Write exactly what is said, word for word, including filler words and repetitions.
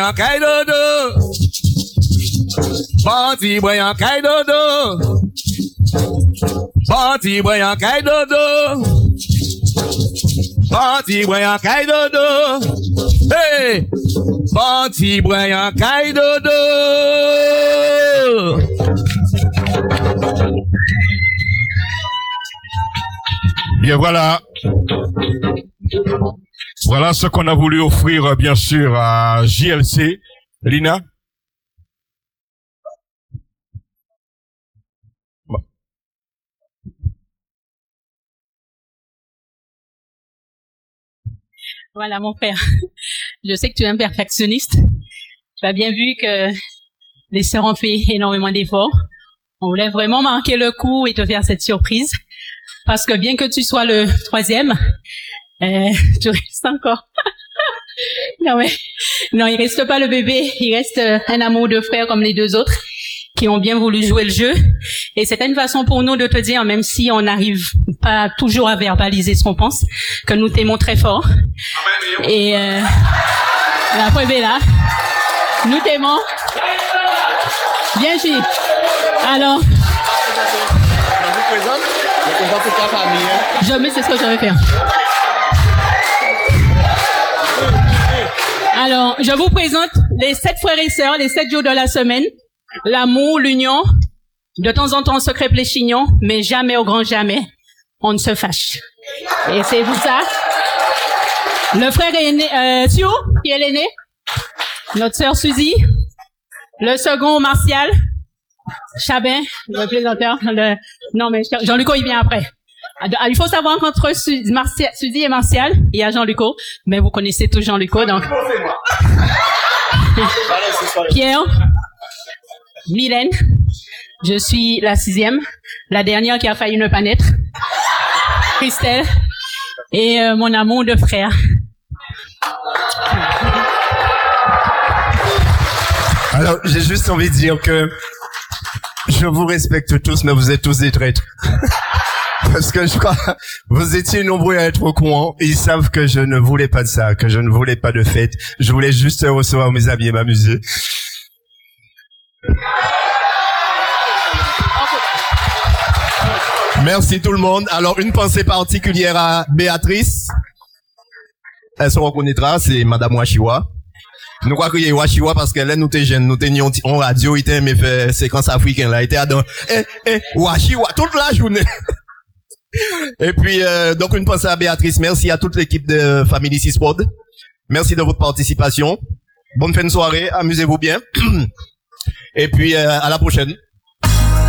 En Kaidodo. Parti boy en Kaidodo. Parti boy en Kaidodo. Parti boy en Kaidodo. Hey! Parti boy en Kaidodo. Bien voilà. Voilà ce qu'on a voulu offrir, bien sûr, à J L C. Lina? Voilà, mon frère. Je sais que tu es un perfectionniste. Tu as bien vu que les sœurs ont fait énormément d'efforts. On voulait vraiment marquer le coup et te faire cette surprise. Parce que bien que tu sois le troisième, euh, tu restes encore. Non, mais, non, il reste pas le bébé. Il reste un amour de frère comme les deux autres qui ont bien voulu jouer le jeu. Et c'était une façon pour nous de te dire, même si on n'arrive pas toujours à verbaliser ce qu'on pense, que nous t'aimons très fort. Et euh, la preuve est là. Nous t'aimons. Bien sûr. Alors, Je vous présente, je présente toute la famille. Hein. je mais c'est ce que je vais faire. Alors, je vous présente les sept frères et sœurs, les sept jours de la semaine. L'amour, l'union, de temps en temps on se crêpe les chignons, mais jamais au grand jamais, on ne se fâche. Et c'est pour ça. Le frère aîné, euh, Sio, qui est l'aîné. Notre sœur Suzy. Le second, Martial. Chabin, le plaisanteur. Le, non, mais Jean-Luco, il vient après. Il faut savoir qu'entre Su, Martial, Suzy et Martial, il y a Jean-Luco. Mais vous connaissez tous Jean-Luco, donc. Pierre. Mylène. Je suis la sixième. La dernière qui a failli ne pas naître. Christelle. Et euh, mon amour de frère. Alors, j'ai juste envie de dire que je vous respecte tous, mais vous êtes tous des traîtres. Parce que je crois, vous étiez nombreux à être au courant. Ils savent que je ne voulais pas de ça, que je ne voulais pas de fête. Je voulais juste recevoir mes amis et m'amuser. Merci tout le monde. Alors, une pensée particulière à Béatrice. Elle se reconnaîtra, c'est Madame Washiwa. Nous croyons qu'il y a Washiwa parce qu'elle est nous t'es jeune, nous t'es en radio, il était mais fait séquence africaine là, il était dans eh eh Washiwa toute la journée. Et puis euh, donc une pensée à Béatrice, merci à toute l'équipe de Family six Pod. Merci de votre participation. Bonne fin de soirée, amusez-vous bien. Et puis euh, à la prochaine.